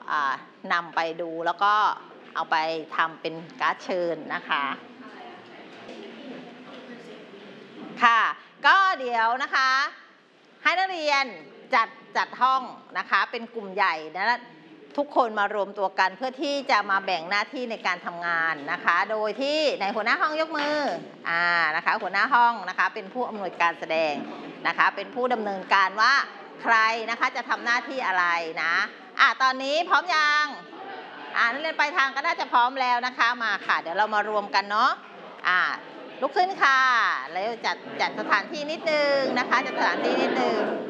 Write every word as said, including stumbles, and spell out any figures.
นำไปดูแล้วก็เอาไปทำเป็นการ์ดเชิญนะคะค่ะก็เดี๋ยวนะคะให้นักเรียนจัดจัดห้องนะคะเป็นกลุ่มใหญ่นะทุกคนมารวมตัวกันเพื่อที่จะมาแบ่งหน้าที่ในการทำงานนะคะโดยที่ในหัวหน้าห้องยกมืออ่านะคะหัวหน้าห้องนะคะเป็นผู้อำนวยการแสดงนะคะเป็นผู้ดำเนินการว่าใครนะคะจะทำหน้าที่อะไรนะอ่ะตอนนี้พร้อมยังอ่านักเรียนไปทางก็น่าจะพร้อมแล้วนะคะมาค่ะเดี๋ยวเรามารวมกันเนาะอ่าลุกขึ้นค่ะแล้วจัดจัดสถานที่นิดนึงนะคะจัดสถานที่นิดนึง